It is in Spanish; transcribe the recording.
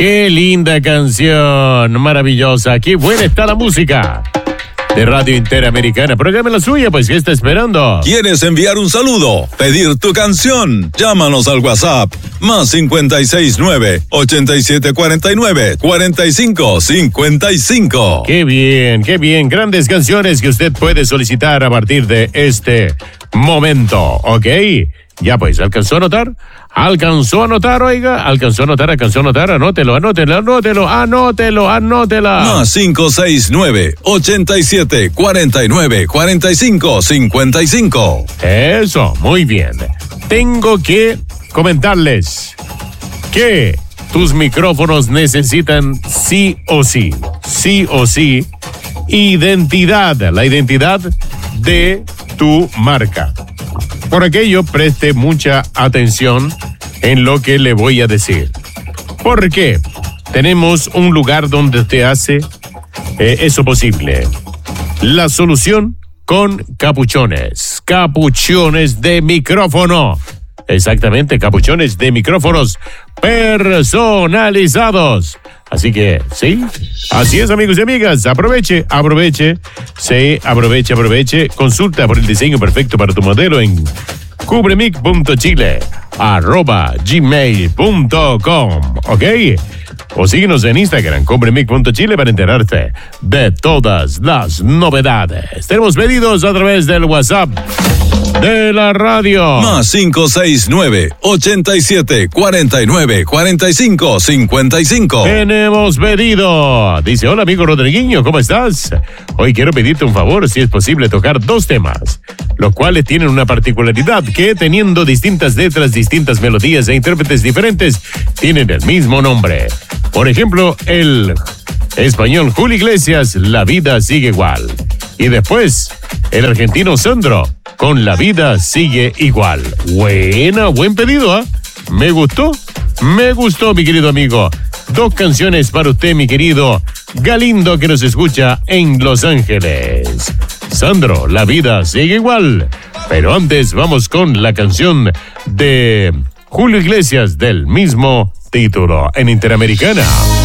Qué linda canción, maravillosa. Qué buena está la música de Radio Interamericana. Programa la suya, pues, ¿qué está esperando? ¿Quieres enviar un saludo? ¿Pedir tu canción? Llámanos al WhatsApp más 569-8749-4555. Qué bien, qué bien. Grandes canciones que usted puede solicitar a partir de este momento, ¿ok? Ya pues, ¿alcanzó a anotar? ¿Alcanzó a anotar, oiga? ¿Alcanzó a anotar? Anótela. Más 569-8749-4555. Eso, muy bien. Tengo que comentarles que tus micrófonos necesitan sí o sí, identidad, la identidad de tu marca. Por aquello, preste mucha atención en lo que le voy a decir. Porque tenemos un lugar donde te hace eso posible. La solución con capuchones. Capuchones de micrófono. Exactamente, capuchones de micrófonos personalizados. Así que, sí, así es, amigos y amigas. Aproveche. Sí, aproveche. Consulta por el diseño perfecto para tu modelo en cubremic.chile@gmail.com, ¿ok? O síguenos en Instagram, cubremic.chile, para enterarte de todas las novedades. Tenemos pedidos a través del WhatsApp de la radio. Más 569-8749-4555. Tenemos pedido. Dice: hola, amigo Rodriguinho, ¿cómo estás? Hoy quiero pedirte un favor, si es posible tocar dos temas, los cuales tienen una particularidad, que teniendo distintas letras, distintas melodías e intérpretes diferentes, tienen el mismo nombre. Por ejemplo, el español Julio Iglesias, La vida sigue igual. Y después, el argentino Sandro, con La vida sigue igual. Buen pedido, ¿eh? Me gustó, mi querido amigo. Dos canciones para usted, mi querido Galindo, que nos escucha en Los Ángeles. Sandro, La vida sigue igual. Pero antes vamos con la canción de Julio Iglesias del mismo título en Interamericana.